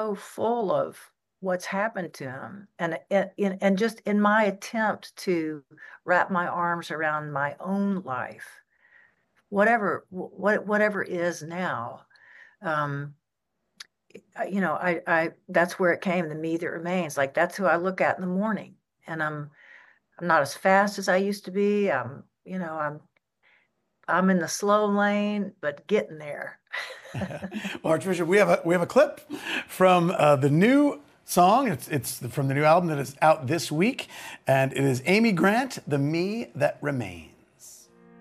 so full of what's happened to him, and just in my attempt to wrap my arms around my own life, whatever is now. Um, I that's where it came, the me that remains. Like that's who I look at in the morning, and I'm not as fast as I used to be. I'm in the slow lane, but getting there. Well, Archbishop, we have a clip from the new song. It's from the new album that is out this week, and it is Amy Grant, "The Me That Remains."